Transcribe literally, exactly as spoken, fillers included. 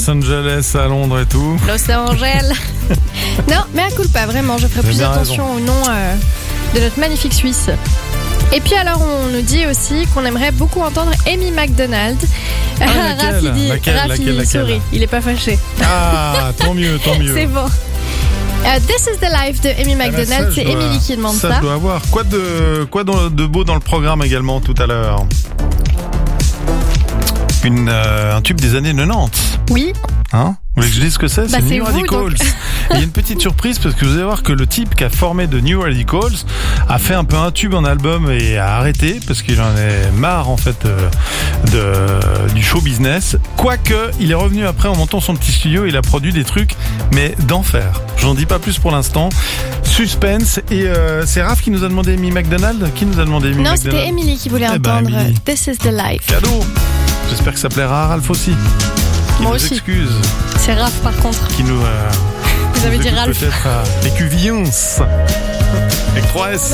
Los Angeles, à Londres et tout. Los Angeles. Non, mais à culpa, vraiment, je ferai T'as plus bien attention raison. au nom euh, de notre magnifique Suisse. Et puis alors, on nous dit aussi qu'on aimerait beaucoup entendre Amy McDonald. Ah, laquelle Raph, il dit, Laquelle, Raph, laquelle, il laquelle sourit, il est pas fâché. Ah, tant mieux, tant mieux. C'est bon. Euh, This is the Life de Amy Ah bah McDonald, ça, c'est je dois- Émilie qui demande ça. ça. Ça, je dois avoir. Quoi de, quoi de, de beau dans le programme également tout à l'heure? Une, euh, un tube des années quatre-vingt-dix. Oui, Hein? Vous voulez que je dise ce que c'est? Bah, C'est c'est New vous, Radicals. donc. Il y a une petite surprise parce que vous allez voir que le type qui a formé de New Radicals a fait un peu un tube en album et a arrêté parce qu'il en est marre en fait euh, de, du show business. Quoique, il est revenu après en montant son petit studio, il a produit des trucs mais d'enfer. J'en dis pas plus pour l'instant. Suspense et euh, c'est Raph qui nous a demandé Amy McDonald. Qui nous a demandé Amy non, McDonald? c'était Émilie qui voulait Eh ben, entendre Émilie. This is the Life. Cadeau. J'espère que ça plaira à Ralph aussi. Qui Moi nous aussi. excuse. C'est Raph par contre. Qui nous... Euh, Vous avez nous dit écoute Ralph. peut-être à l'écuvillance avec trois S.